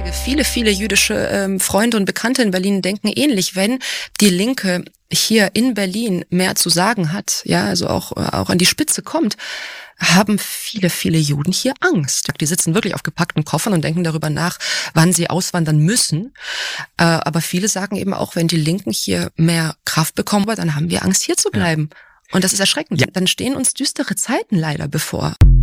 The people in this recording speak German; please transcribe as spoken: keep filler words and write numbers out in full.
Viele, viele jüdische ähm, Freunde und Bekannte in Berlin denken ähnlich. Wenn die Linke hier in Berlin mehr zu sagen hat, ja, also auch, auch an die Spitze kommt, haben viele, viele Juden hier Angst. Die sitzen wirklich auf gepackten Koffern und denken darüber nach, wann sie auswandern müssen. Äh, aber viele sagen eben auch, wenn die Linken hier mehr Kraft bekommen, dann haben wir Angst, hier zu bleiben. Ja. Und das ist erschreckend. Ja. Dann stehen uns düstere Zeiten leider bevor.